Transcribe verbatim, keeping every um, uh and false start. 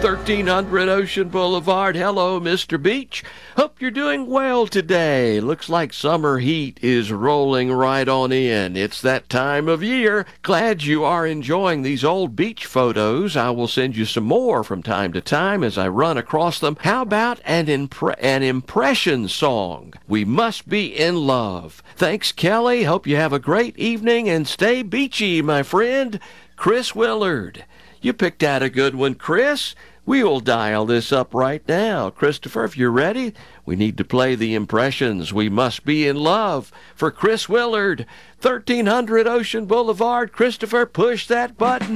thirteen hundred Ocean Boulevard. Hello, Mister Beach. Hope you're doing well today. Looks like summer heat is rolling right on in. It's that time of year. Glad you are enjoying these old beach photos. I will send you some more from time to time as I run across them. How about an, impre- an impression song? We Must Be in Love. Thanks, Kelly. Hope you have a great evening and stay beachy, my friend. Chris Willard. You picked out a good one, Chris. We will dial this up right now. Christopher, if you're ready, we need to play the impressions. We Must Be in Love for Chris Willard. thirteen hundred Ocean Boulevard. Christopher, push that button.